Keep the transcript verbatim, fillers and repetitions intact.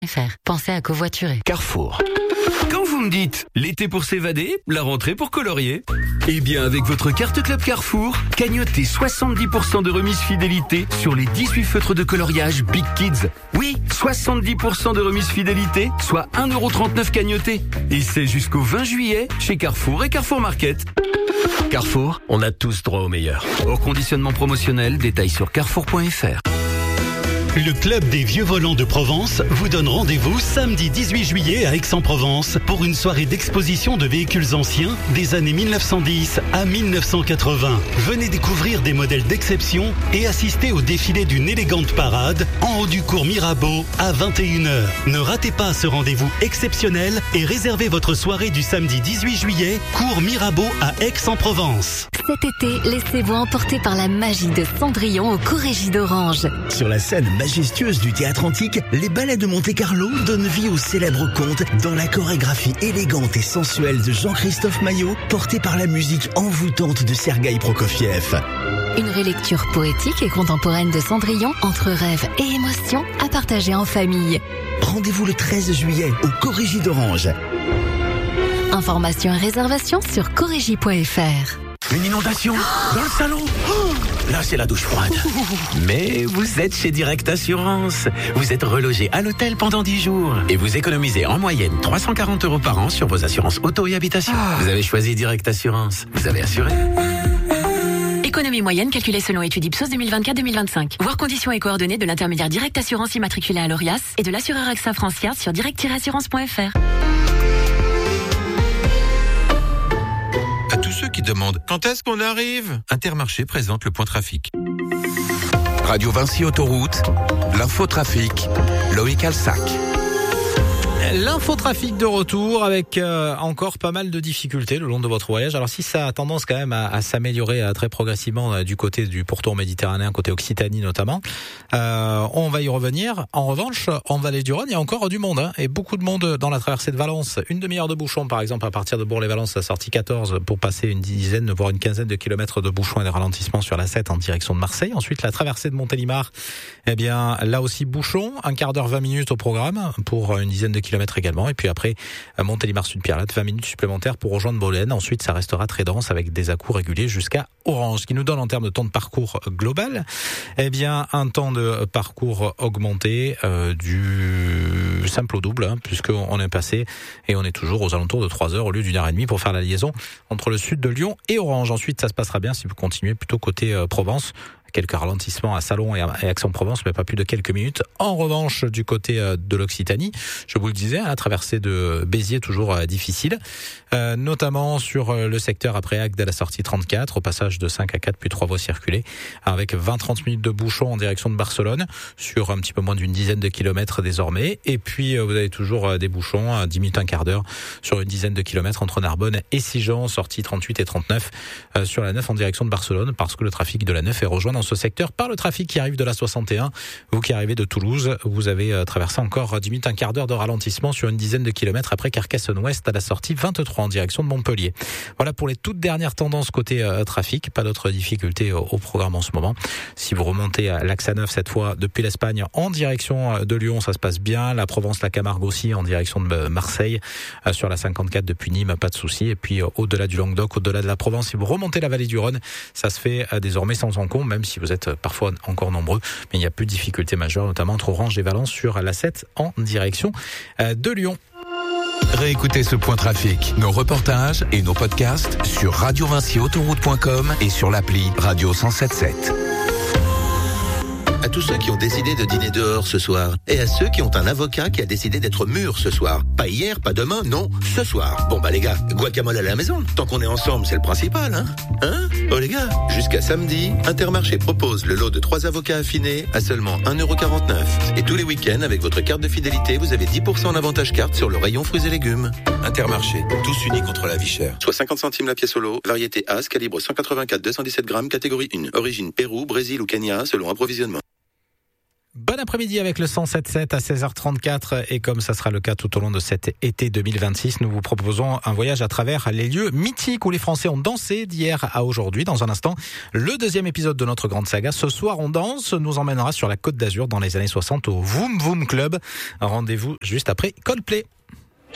Pensez à covoiturer. Carrefour. Quand vous me dites l'été pour s'évader, la rentrée pour colorier, eh bien avec votre carte Club Carrefour, cagnotez soixante-dix pour cent de remise fidélité sur les dix-huit feutres de coloriage Big Kids. Oui, soixante-dix pour cent de remise fidélité, soit un euro trente-neuf cagnoté. Et c'est jusqu'au vingt juillet chez Carrefour et Carrefour Market. Carrefour, on a tous droit au meilleur. Hors conditionnement promotionnel, détails sur carrefour point f r. Le Club des Vieux Volants de Provence vous donne rendez-vous samedi dix-huit juillet à Aix-en-Provence pour une soirée d'exposition de véhicules anciens des années mille neuf cent dix à mille neuf cent quatre-vingts. Venez découvrir des modèles d'exception et assister au défilé d'une élégante parade en haut du cours Mirabeau à vingt et une heures. Ne ratez pas ce rendez-vous exceptionnel et réservez votre soirée du samedi dix-huit juillet, cours Mirabeau à Aix-en-Provence. Cet été, laissez-vous emporter par la magie de Cendrillon au Corégie d'Orange. Sur la scène majestueuse du théâtre antique, les ballets de Monte-Carlo donnent vie au célèbre conte dans la chorégraphie élégante et sensuelle de Jean-Christophe Maillot, portée par la musique envoûtante de Sergueï Prokofiev. Une relecture poétique et contemporaine de Cendrillon entre rêve et émotion à partager en famille. Rendez-vous le treize juillet au Corégie d'Orange. Informations et réservations sur corégie point f r. Une inondation dans le salon. Oh, là, c'est la douche froide. Mais vous êtes chez Direct Assurance. Vous êtes relogé à l'hôtel pendant dix jours. Et vous économisez en moyenne trois cent quarante euros par an sur vos assurances auto et habitation. Ah. Vous avez choisi Direct Assurance. Vous avez assuré. Économie moyenne calculée selon étude Ipsos deux mille vingt-quatre deux mille vingt-cinq. Voir conditions et coordonnées de l'intermédiaire Direct Assurance immatriculé à l'Orias et de l'assureur A X A Francière sur direct tiret assurance point f r. À tous ceux qui demandent quand est-ce qu'on arrive, Intermarché présente le point trafic. Radio Vinci Autoroute, l'infotrafic, Loïc Alsac. L'infotrafic de retour avec euh, encore pas mal de difficultés le long de votre voyage. Alors si ça a tendance quand même à, à s'améliorer à très progressivement euh, du côté du pourtour méditerranéen, côté Occitanie notamment, euh, on va y revenir. En revanche, en Vallée du Rhône, il y a encore du monde hein, et beaucoup de monde dans la traversée de Valence. Une demi-heure de bouchon par exemple à partir de Bourg-les-Valence, la sortie quatorze pour passer une dizaine voire une quinzaine de kilomètres de bouchons et de ralentissements sur la sept en direction de Marseille. Ensuite la traversée de Montélimar, eh bien là aussi bouchon, un quart d'heure vingt minutes au programme pour une dizaine de kilomètres également, et puis après Montélimar-Sud-Pierrelatte, vingt minutes supplémentaires pour rejoindre Bolène. Ensuite ça restera très dense avec des à-coups réguliers jusqu'à Orange, ce qui nous donne en termes de temps de parcours global, eh bien un temps de parcours augmenté euh, du simple au double, hein, puisqu'on est passé et on est toujours aux alentours de trois heures au lieu d'une heure et demie pour faire la liaison entre le sud de Lyon et Orange. Ensuite ça se passera bien si vous continuez plutôt côté euh, Provence. Quelques ralentissements à Salon et à Aix-en-Provence, mais pas plus de quelques minutes. En revanche, du côté de l'Occitanie, je vous le disais, la traversée de Béziers toujours difficile, euh, notamment sur le secteur après Agde à la sortie trente-quatre, au passage de cinq à quatre, puis trois voies circulées, avec vingt à trente minutes de bouchons en direction de Barcelone, sur un petit peu moins d'une dizaine de kilomètres désormais. Et puis, vous avez toujours des bouchons, dix minutes, un quart d'heure, sur une dizaine de kilomètres entre Narbonne et Sigean, sortie trente-huit et trente-neuf, euh, sur la neuf en direction de Barcelone, parce que le trafic de la neuf est rejoint dans ce secteur par le trafic qui arrive de la soixante et un. Vous qui arrivez de Toulouse, vous avez euh, traversé encore dix minutes, un quart d'heure de ralentissement sur une dizaine de kilomètres après Carcassonne-Ouest à la sortie vingt-trois en direction de Montpellier. Voilà pour les toutes dernières tendances côté euh, trafic. Pas d'autres difficultés au, au programme en ce moment. Si vous remontez à l'Axe A neuf cette fois depuis l'Espagne en direction de Lyon, ça se passe bien. La Provence, la Camargue aussi en direction de Marseille. Euh, sur la cinquante-quatre depuis Nîmes, pas de souci. Et puis euh, au-delà du Languedoc, au-delà de la Provence, si vous remontez la vallée du Rhône, ça se fait euh, désormais sans encombre, même si vous êtes parfois encore nombreux, mais il n'y a plus de difficultés majeures, notamment entre Orange et Valence sur la sept en direction de Lyon. Réécoutez ce point trafic, nos reportages et nos podcasts sur radio vinci autoroute point com et sur l'appli Radio cent soixante-dix-sept. À tous ceux qui ont décidé de dîner dehors ce soir. Et à ceux qui ont un avocat qui a décidé d'être mûr ce soir. Pas hier, pas demain, non, ce soir. Bon bah les gars, guacamole à la maison. Tant qu'on est ensemble, c'est le principal, hein Hein Oh les gars, jusqu'à samedi, Intermarché propose le lot de trois avocats affinés à seulement un euro quarante-neuf. Et tous les week-ends, avec votre carte de fidélité, vous avez dix pour cent en avantage carte sur le rayon fruits et légumes. Intermarché, tous unis contre la vie chère. Soit cinquante centimes la pièce au lot, variété As, calibre cent quatre-vingt-quatre deux cent dix-sept grammes, catégorie un. Origine Pérou, Brésil ou Kenya, selon approvisionnement. Bon après-midi avec le cent sept sept à seize heures trente-quatre et comme ça sera le cas tout au long de cet été deux mille vingt-six, nous vous proposons un voyage à travers les lieux mythiques où les Français ont dansé d'hier à aujourd'hui. Dans un instant, le deuxième épisode de notre grande saga. Ce soir, on danse, nous emmènera sur la Côte d'Azur dans les années soixante au Voom Voom Club. Rendez-vous juste après Coldplay.